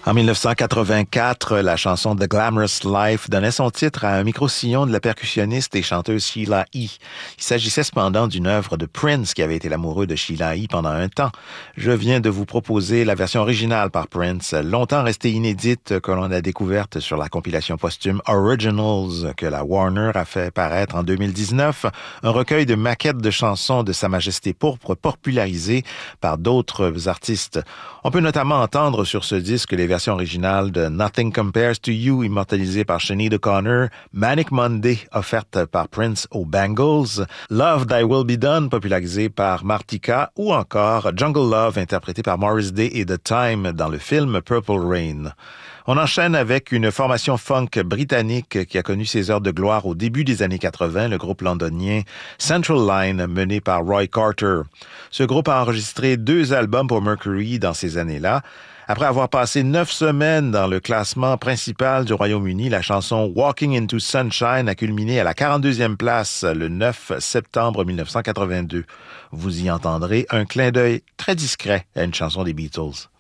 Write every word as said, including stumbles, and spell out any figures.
En dix-neuf cent quatre-vingt-quatre, la chanson The Glamorous Life donnait son titre à un micro-sillon de la percussionniste et chanteuse Sheila E. Il s'agissait cependant d'une œuvre de Prince qui avait été l'amoureux de Sheila E. pendant un temps. Je viens de vous proposer la version originale par Prince, longtemps restée inédite, que l'on a découverte sur la compilation posthume Originals que la Warner a fait paraître en deux mille dix-neuf, un recueil de maquettes de chansons de Sa Majesté pourpre popularisées par d'autres artistes. On peut notamment entendre sur ce disque les version originale de Nothing Compares to You, immortalisée par Sinead O'Connor, Manic Monday, offerte par Prince aux Bangles, Love Thy Will Be Done, popularisée par Martika, ou encore Jungle Love, interprétée par Morris Day et The Time dans le film Purple Rain. On enchaîne avec une formation funk britannique qui a connu ses heures de gloire au début des années quatre-vingt, le groupe londonien Central Line, mené par Roy Carter. Ce groupe a enregistré deux albums pour Mercury dans ces années-là. Après avoir passé neuf semaines dans le classement principal du Royaume-Uni, la chanson Walking into Sunshine a culminé à la quarante-deuxième place le neuf septembre mille neuf cent quatre-vingt-deux. Vous y entendrez un clin d'œil très discret à une chanson des Beatles.